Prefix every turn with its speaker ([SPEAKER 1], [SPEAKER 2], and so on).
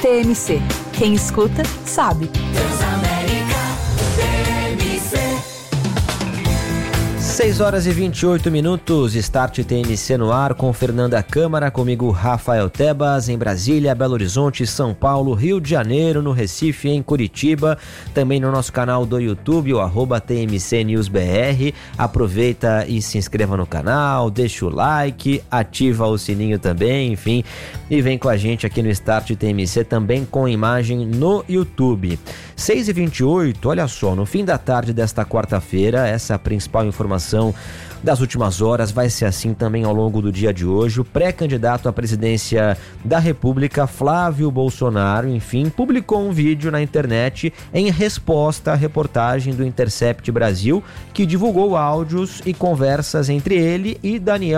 [SPEAKER 1] TMC. Quem escuta, sabe.
[SPEAKER 2] Transamérica, TMC.
[SPEAKER 3] 6h28, Start TMC no ar com Fernanda Câmara, comigo Rafael Tebas, em Brasília, Belo Horizonte, São Paulo, Rio de Janeiro, no Recife, em Curitiba, também no nosso canal do YouTube, o @TMC News BR. Aproveita e se inscreva no canal, deixa o like, ativa o sininho também, enfim, e vem com a gente aqui no Start TMC também com imagem no YouTube. 6h28, olha só, no fim da tarde desta quarta-feira, essa é a principal informação das últimas horas, vai ser assim também ao longo do dia de hoje. O pré-candidato à presidência da República, Flávio Bolsonaro, enfim, publicou um vídeo na internet em resposta à reportagem do Intercept Brasil, que divulgou áudios e conversas entre ele e Daniel